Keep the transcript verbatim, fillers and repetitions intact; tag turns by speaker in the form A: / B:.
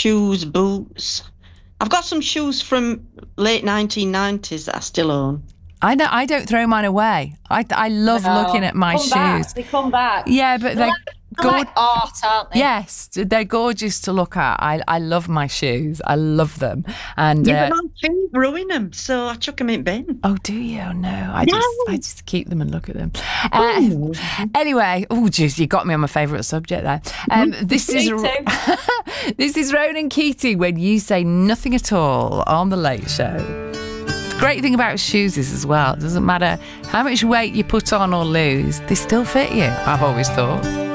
A: shoes, boots. I've got some shoes from late nineteen nineties that I still own.
B: I don't, I don't throw mine away. I, I love
C: No,
B: looking at my
C: come
B: shoes.
C: Back. They come back.
B: Yeah, but they're,
C: they're, like, they're like art, aren't they?
B: Yes, they're gorgeous to look at. I, I love my shoes. I love them. And
A: yeah,
B: uh,
A: but my feet ruin them, so I chuck them in bin.
B: Oh, do you? Oh, no. I
A: no.
B: just I just keep them and look at them. Uh, oh. Anyway, oh, geez, you got me on my favourite subject there. Um, this is this is Ronan Keating when you say nothing at all on The Late Show. The great thing about shoes is as well, it doesn't matter how much weight you put on or lose, they still fit you, I've always thought.